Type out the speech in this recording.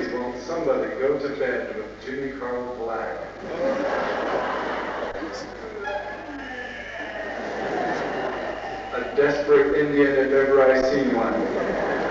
please, won't somebody go to bed with Jimmy Carl Black? A desperate Indian if ever I seen one.